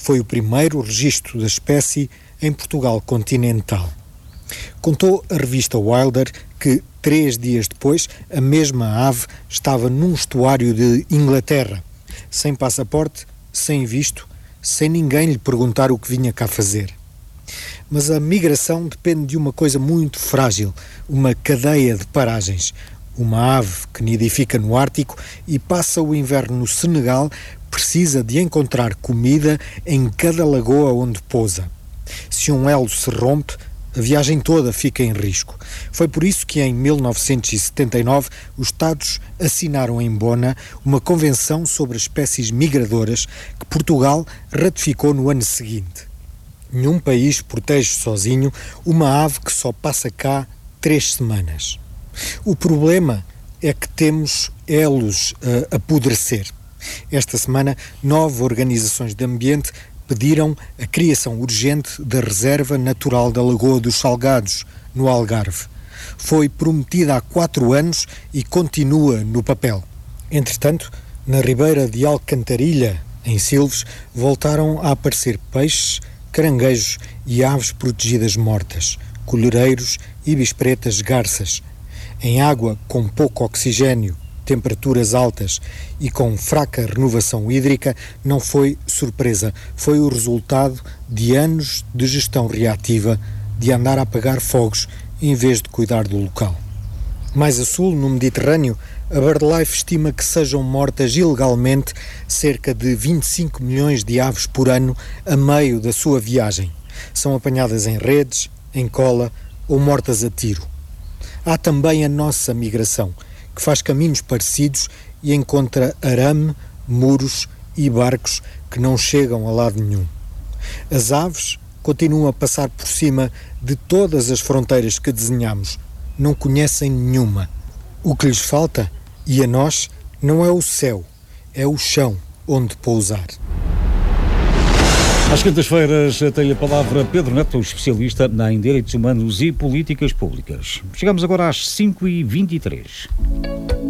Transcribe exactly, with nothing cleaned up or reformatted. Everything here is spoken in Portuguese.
Foi o primeiro registro da espécie em Portugal continental. Contou a revista Wilder que, três dias depois, a mesma ave estava num estuário de Inglaterra, sem passaporte, sem visto, sem ninguém lhe perguntar o que vinha cá fazer. Mas a migração depende de uma coisa muito frágil, uma cadeia de paragens. Uma ave que nidifica no Ártico e passa o inverno no Senegal precisa de encontrar comida em cada lagoa onde pousa. Se um elo se rompe, a viagem toda fica em risco. Foi por isso que em mil novecentos e setenta e nove os Estados assinaram em Bona uma convenção sobre as espécies migradoras que Portugal ratificou no ano seguinte. Nenhum país protege sozinho uma ave que só passa cá três semanas. O problema é que temos elos a apodrecer. Esta semana, nove organizações de ambiente pediram a criação urgente da Reserva Natural da Lagoa dos Salgados, no Algarve. Foi prometida há quatro anos e continua no papel. Entretanto, na ribeira de Alcantarilha, em Silves, voltaram a aparecer peixes, caranguejos e aves protegidas mortas, colhereiros, ibis pretas, garças. Em água com pouco oxigênio, temperaturas altas e com fraca renovação hídrica, não foi surpresa, foi o resultado de anos de gestão reativa, de andar a apagar fogos em vez de cuidar do local. Mais a sul, no Mediterrâneo, a BirdLife estima que sejam mortas ilegalmente cerca de vinte e cinco milhões de aves por ano a meio da sua viagem. São apanhadas em redes, em cola ou mortas a tiro. Há também a nossa migração, que faz caminhos parecidos e encontra arame, muros e barcos que não chegam a lado nenhum. As aves continuam a passar por cima de todas as fronteiras que desenhamos, não conhecem nenhuma. O que lhes falta, e a nós, não é o céu, é o chão onde pousar. Às quintas-feiras tem a palavra Pedro Neto, especialista em Direitos Humanos e Políticas Públicas. Chegamos agora às cinco e vinte e três.